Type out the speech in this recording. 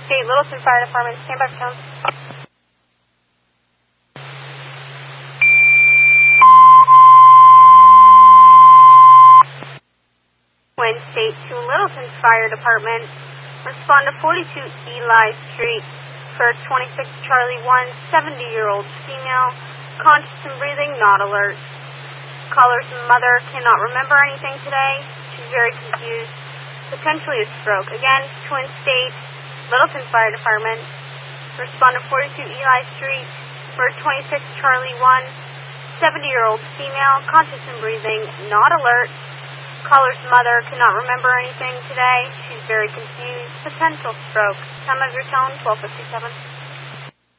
State Littleton Fire Department, stand by for tone. Wayne State to Littleton Fire Department, respond to 42 Eli Street for 26 Charlie 1, 70-year-old female, conscious and breathing, not alert. Caller's mother cannot remember anything today. She's very confused. Potentially a stroke. Again, Twin State, Littleton Fire Department. Respond to 42 Eli Street for 26 Charlie 1, 70-year-old female, conscious and breathing, not alert. Caller's mother cannot remember anything today. She's very confused. Potential stroke. Time of your tone, 12:57.